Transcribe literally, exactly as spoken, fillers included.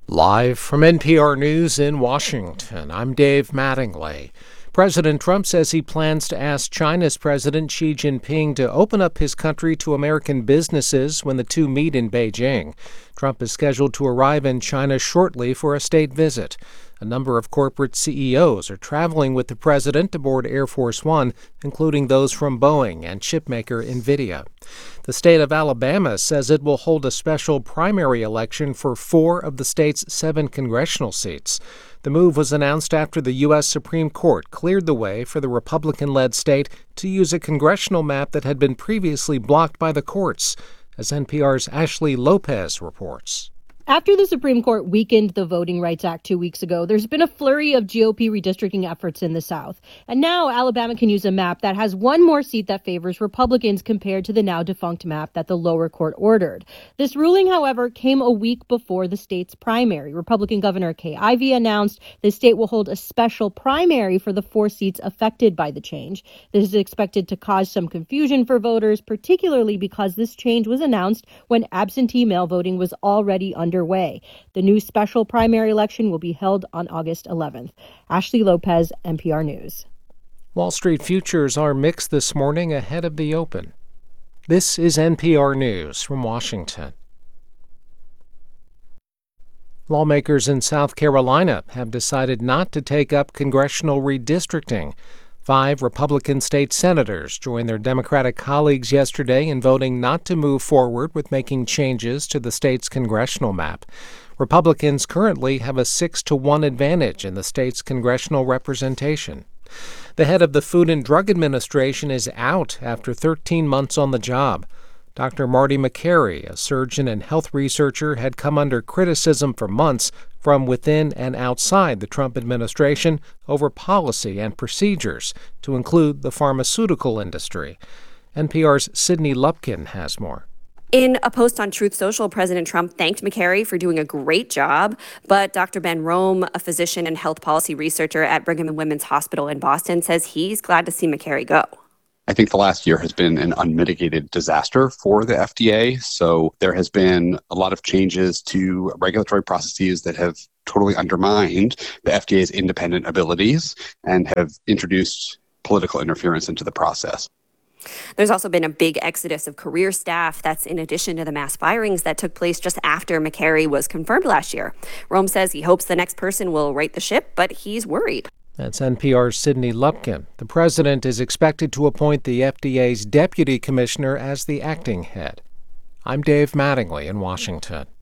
Live from N P R News in Washington, I'm Dave Mattingly. President Trump says he plans to ask China's President Xi Jinping to open up his country to American businesses when the two meet in Beijing. Trump is scheduled to arrive in China shortly for a state visit. A number of corporate C E Os are traveling with the president aboard Air Force One, including those from Boeing and chipmaker NVIDIA. The state of Alabama says it will hold a special primary election for four of the state's seven congressional seats. The move was announced after the U S Supreme Court cleared the way for the Republican-led state to use a congressional map that had been previously blocked by the courts, as N P R's Ashley Lopez reports. After the Supreme Court weakened the Voting Rights Act two weeks ago, there's been a flurry of G O P redistricting efforts in the South. And now Alabama can use a map that has one more seat that favors Republicans compared to the now defunct map that the lower court ordered. This ruling, however, came a week before the state's primary. Republican Governor Kay Ivey announced the state will hold a special primary for the four seats affected by the change. This is expected to cause some confusion for voters, particularly because this change was announced when absentee mail voting was already under Way. The new special primary election will be held on August eleventh. Ashley Lopez, N P R News. Wall Street futures are mixed this morning ahead of the open. This is N P R News from Washington. Lawmakers in South Carolina have decided not to take up congressional redistricting. Five Republican state senators joined their Democratic colleagues yesterday in voting not to move forward with making changes to the state's congressional map. Republicans currently have a six to one advantage in the state's congressional representation. The head of the Food and Drug Administration is out after thirteen months on the job. Doctor Marty Makary, a surgeon and health researcher, had come under criticism for months from within and outside the Trump administration over policy and procedures, to include the pharmaceutical industry. N P R's Sydney Lupkin has more. In a post on Truth Social, President Trump thanked Makary for doing a great job, but Doctor Ben Rome, a physician and health policy researcher at Brigham and Women's Hospital in Boston, says he's glad to see Makary go. I think the last year has been an unmitigated disaster for the F D A. So there has been a lot of changes to regulatory processes that have totally undermined the F D A's independent abilities and have introduced political interference into the process. There's also been a big exodus of career staff. That's in addition to the mass firings that took place just after Makary was confirmed last year. Rome says he hopes the next person will right the ship, but he's worried. That's N P R's Sydney Lupkin. The president is expected to appoint the F D A's deputy commissioner as the acting head. I'm Dave Mattingly in Washington.